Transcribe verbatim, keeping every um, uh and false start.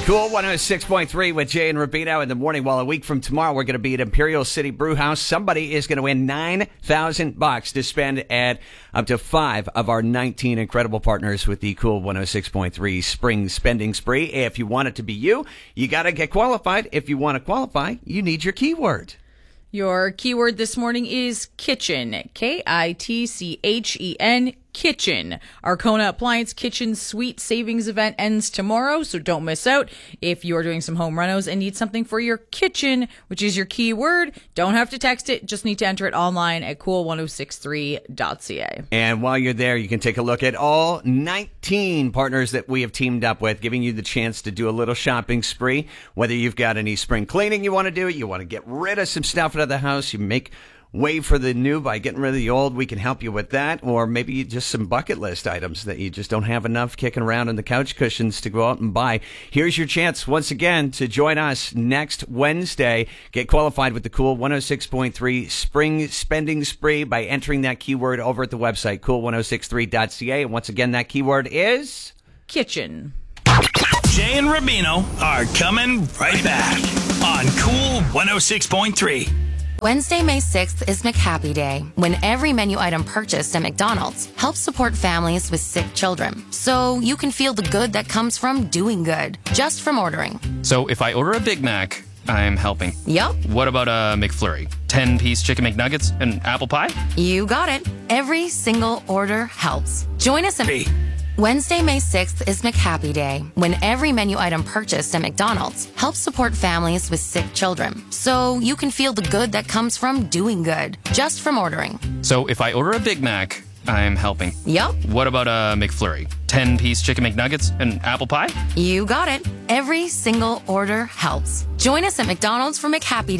Cool one oh six point three with Jay and Rubino in the morning. Well, a week from tomorrow, we're going to be at Imperial City Brew House. Somebody is going to win nine thousand bucks to spend at up to five of our nineteen incredible partners with the Cool one oh six point three Spring Spending Spree. If you want it to be you, you got to get qualified. If you want to qualify, you need your keyword. Your keyword this morning is kitchen. K I T C H E N, kitchen. Our Kona Appliance Kitchen Suite Savings event ends tomorrow, so don't miss out. If you're doing some home renos and need something for your kitchen, which is your keyword, don't have to text it, just need to enter it online at cool ten sixty-three dot c a. And while you're there, you can take a look at all nineteen partners that we have teamed up with, giving you the chance to do a little shopping spree. Whether you've got any spring cleaning you want to do, you want to get rid of some stuff out of the house, you make way for the new by getting rid of the old, we can help you with that. Or maybe just some bucket list items that you just don't have enough kicking around in the couch cushions to go out and buy. Here's your chance once again to join us next Wednesday. Get qualified with the Cool one oh six point three Spring Spending Spree by entering that keyword over at the website, cool ten sixty-three dot c a. And once again, that keyword is kitchen. Jay and Rubino are coming right back on Cool one oh six point three. Wednesday, May sixth is McHappy Day, when every menu item purchased at McDonald's helps support families with sick children. So you can feel the good that comes from doing good, just from ordering. So if I order a Big Mac, I'm helping. Yup. What about a McFlurry? ten-piece chicken McNuggets and apple pie? You got it. Every single order helps. Join us at... Hey. Wednesday, May sixth is McHappy Day, when every menu item purchased at McDonald's helps support families with sick children. So you can feel the good that comes from doing good, just from ordering. So if I order a Big Mac, I'm helping. Yup. What about a McFlurry? ten-piece chicken McNuggets and apple pie? You got it. Every single order helps. Join us at McDonald's for McHappy Day.